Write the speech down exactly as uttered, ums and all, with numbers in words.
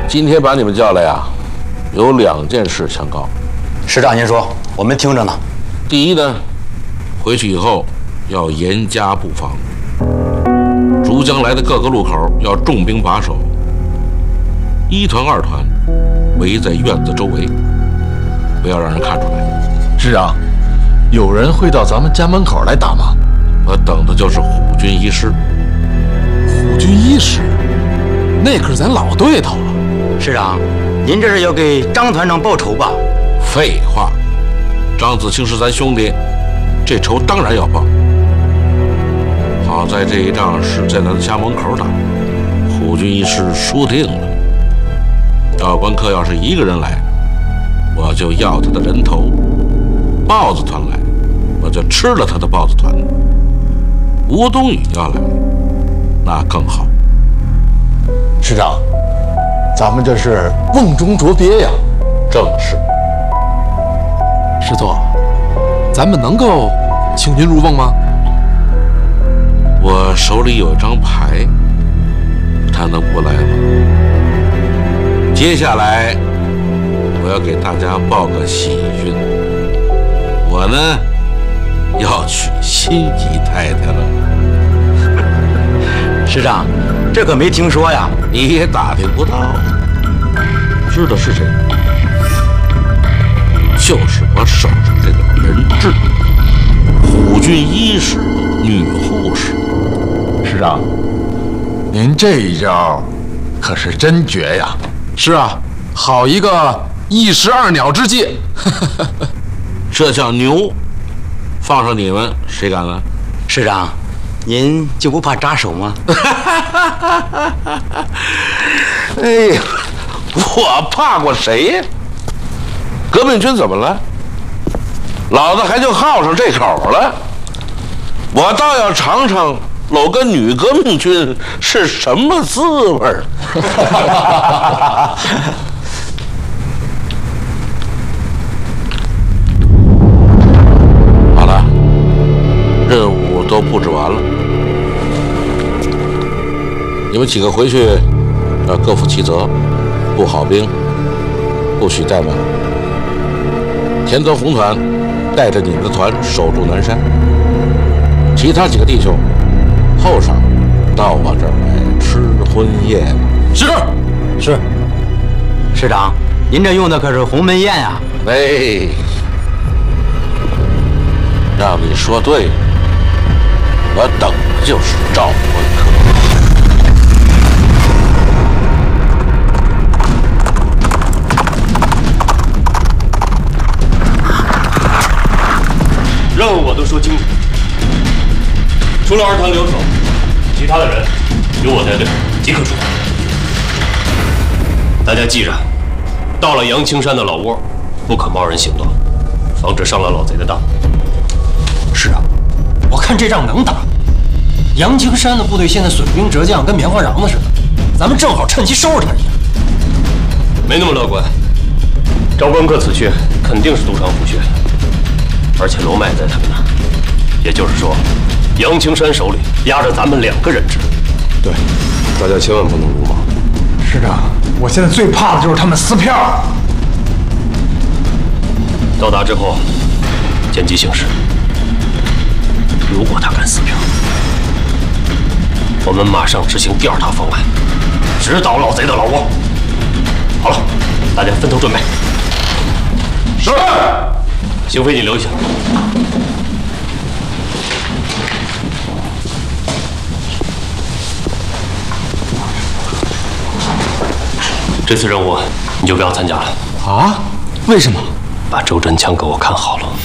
今天把你们叫来呀，有两件事相告。 师长您说，我们听着呢。 第一呢，回去以后要严加布防，逐将来的各个路口要重兵把守，一团二团围在院子周围，不要让人看出来。 师长，有人会到咱们家门口来打吗？ 我等的就是虎军一师。 虎军一师，那可是咱老对头了。 师长，您这是要给张团长报仇吧？ 废话，张子清是咱兄弟，这仇当然要报。好在这一仗是在咱家门口打，虎军一师输定了。赵关客要是一个人来，我就要他的人头；豹子团来，我就吃了他的豹子团。吴东宇要来，那更好。 师长，咱们这是瓮中捉鳖呀！ 正是。 师座，咱们能够请您入瓮吗？ 我手里有一张牌，他能不来吗？接下来我要给大家报个喜讯，我呢要娶心仪太太了。 师长，这可没听说呀。 你也打听不到，知道是谁？就是我手上这个人质，虎军一师的女护士。 师长，您这一招可是真绝呀！ 是啊，好一个一石二鸟之计。 这叫牛，放上你们谁敢呢？ 师长，您就不怕扎手吗？ 哎呀，我怕过谁呀？革命军怎么了？老子还就好上这口了。我倒要尝尝搂个女革命军是什么滋味儿。好了，任务都布置完了，你们几个回去要各负其责，布好兵，不许怠慢。田泽红团带着你们的团守住南山，其他几个弟兄后晌到我这儿来吃婚宴。 是是。师长，您这用的可是鸿门宴呀！ 哎，让你说对了，我等的就是赵关客。 任务我都说清楚，除了二团留守，其他的人由我带队，即刻出发。大家记着，到了杨青山的老窝，不可贸然行动，防止上了老贼的当。 是啊，我看这仗能打。杨青山的部队现在损兵折将，跟棉花瓤子似的，咱们正好趁机收拾他一下。 没那么乐观，赵关客此去肯定是杜长府穴。而且龙脉在他们那儿，也就是说，杨青山手里压着咱们两个人质。 对，大家千万不能鲁莽。 师长，我现在最怕的就是他们撕票。 到达之后，见机行事。如果他敢撕票，我们马上执行第二套方案，直捣老贼的老窝。好了，大家分头准备。是。邢飞，你留下。这次任务你就不要参加了。 啊？为什么？ 把周真枪给我看好了。